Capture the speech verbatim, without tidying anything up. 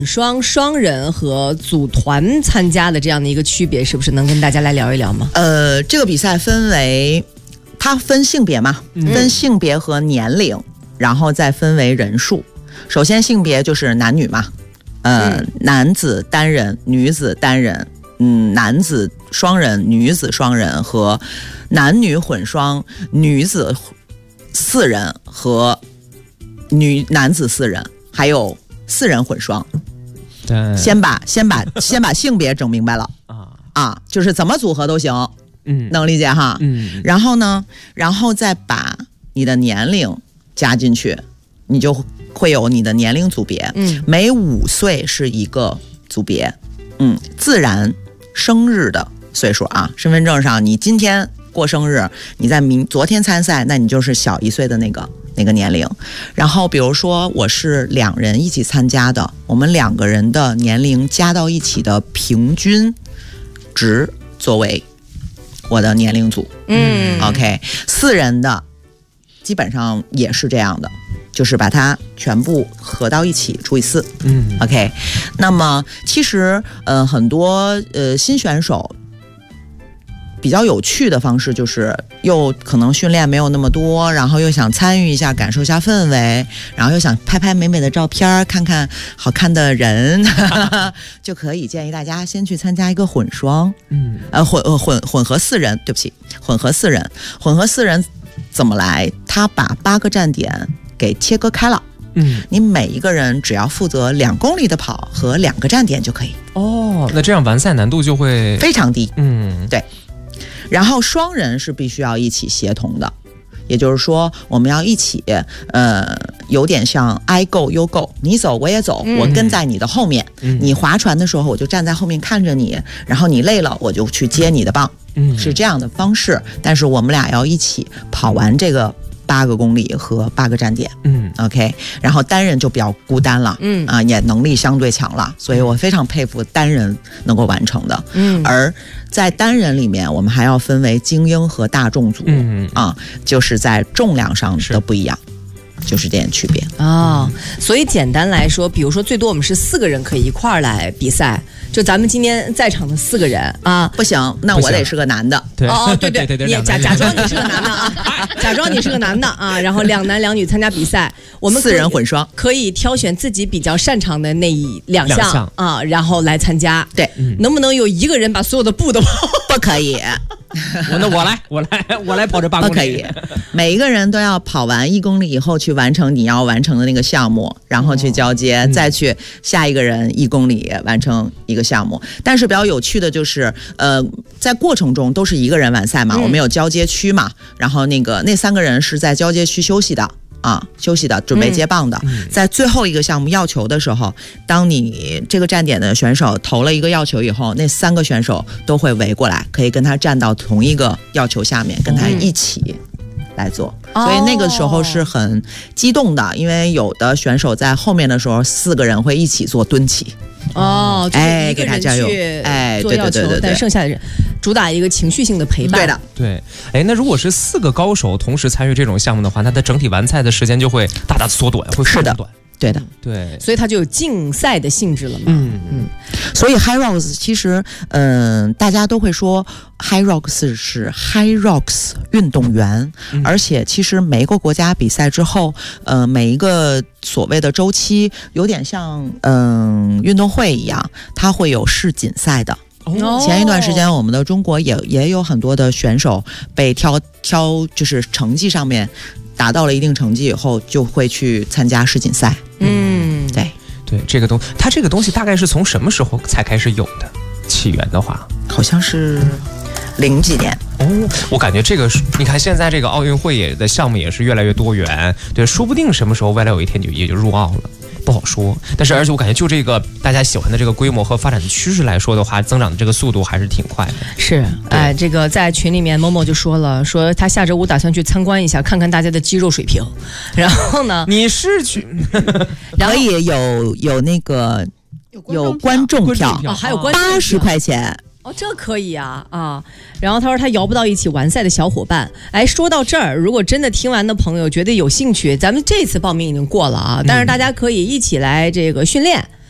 双双人和组团参加的这样的一个区别，是不是能跟大家来聊一聊吗？ 呃，这个比赛分为，它分性别嘛，分性别和年龄，嗯、然后再分为人数。首先性别就是男女嘛，呃，嗯、男子单人，女子单人，嗯，男子双人，女子双人和男女混双，女子四人和女男子四人，还有四人混双。对，先把先把先把性别整明白了啊啊，就是怎么组合都行，嗯，能理解哈，嗯。然后呢，然后再把你的年龄加进去，你就会有你的年龄组别，嗯，每五岁是一个组别，嗯，自然生日的岁数啊，身份证上你今天过生日，你在明昨天参赛，那你就是小一岁的那个那个年龄。然后比如说我是两人一起参加的，我们两个人的年龄加到一起的平均值作为我的年龄组。嗯 ，OK， 四人的基本上也是这样的，就是把它全部合到一起除以四。嗯 ，OK。那么其实呃很多呃新选手。比较有趣的方式就是又可能训练没有那么多，然后又想参与一下感受一下氛围，然后又想拍拍美美的照片看看好看的人就可以建议大家先去参加一个混双，嗯，呃混呃混混合四人，对不起，混合四人，混合四人怎么来？他把八个站点给切割开了。嗯，你每一个人只要负责两公里的跑和两个站点就可以。哦， 那这样完赛难度就会非常低。嗯，对。然后双人是必须要一起协同的，也就是说我们要一起，呃，有点像 I go you go， 你走我也走，嗯、我跟在你的后面。嗯、你划船的时候我就站在后面看着你，然后你累了我就去接你的棒，嗯、是这样的方式。但是我们俩要一起跑完这个八个公里和八个站点，嗯 ，OK， 然后单人就比较孤单了，嗯啊，也能力相对强了，所以我非常佩服单人能够完成的，嗯，而在单人里面，我们还要分为精英和大众组，嗯啊，就是在重量上的不一样。就是这点区别哦，所以简单来说，比如说最多我们是四个人可以一块儿来比赛，就咱们今天在场的四个人啊， 不行，那我得是个男的。 对哦，对对对，你假假装你是个男的啊，假装你是个男的啊，然后两男两女参加比赛，我们四人混双可以挑选自己比较擅长的那一两项, 两项啊，然后来参加。 对， 嗯、能不能有一个人把所有的步都跑？ 不可以。 我那我来，我来，我来跑这八公里。 不可以，每一个人都要跑完一公里以后去完成你要完成的那个项目，然后去交接，哦嗯、再去下一个人一公里完成一个项目。但是比较有趣的就是，呃，在过程中都是一个人完赛嘛，嗯、我们有交接区嘛，然后那个那三个人是在交接区休息的。啊，休息的，准备接棒的，嗯、在最后一个项目要球的时候，当你这个站点的选手投了一个要球以后，那三个选手都会围过来，可以跟他站到同一个要球下面，跟他一起来做。嗯、所以那个时候是很激动的，因为有的选手在后面的时候，四个人会一起做蹲起。 哦，就是一个人去做要求，但剩下的人主打一个情绪性的陪伴。 对的， 对。哎，那如果是四个高手同时参与这种项目的话，那它整体完赛的时间就会大大缩短，会非常短。 对的， 对， 所以它就有竞赛的性质了嘛。嗯嗯。 所以 High Rocks 其实，嗯、呃，大家都会说 High Rocks 是 High Rocks 运动员，嗯、而且其实每一个国家比赛之后，呃，每一个所谓的周期有点像嗯、呃、运动会一样，它会有世锦赛的。哦、前一段时间，我们的中国也也有很多的选手被挑挑，就是成绩上面达到了一定成绩以后，就会去参加世锦赛。嗯，对对，这个东它这个东西大概是从什么时候才开始有的？起源的话， 好像是零几年。 哦，我感觉这个，你看现在这个奥运会也的项目也是越来越多元，对，说不定什么时候未来有一天就也就入奥了。不好说，但是而且我感觉就这个大家喜欢的这个规模和发展的趋势来说的话，增长的这个速度还是挺快的。 是，哎，这个在群里面某某就说了，说他下周五打算去参观一下，看看大家的肌肉水平。然后呢， 你是去可以有有那个有观众票， 哦，还有观众票八十块钱。 哦，这可以啊啊！然后他说他摇不到一起完赛的小伙伴。哎，说到这儿，如果真的听完的朋友觉得有兴趣，咱们这次报名已经过了啊，但是大家可以一起来这个训练。